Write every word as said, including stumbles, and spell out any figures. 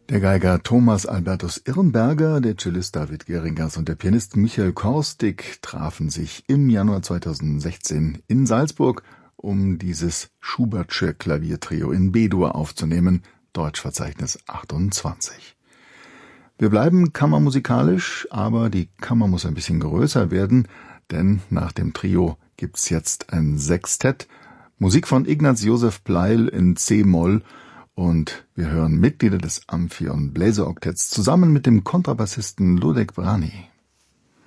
Der Geiger Thomas Albertus Irrenberger, der Cellist David Geringers und der Pianist Michael Korstig trafen sich im Januar zweitausendsechzehn in Salzburg, um dieses Schubertsche Klaviertrio in B-Dur aufzunehmen, Deutschverzeichnis achtundzwanzig. Wir bleiben kammermusikalisch, aber die Kammer muss ein bisschen größer werden, denn nach dem Trio gibt's jetzt ein Sextett, Musik von Ignaz Josef Pleyel in C-Moll, und wir hören Mitglieder des Amphion Bläseroktetts zusammen mit dem Kontrabassisten Ludek Vrany.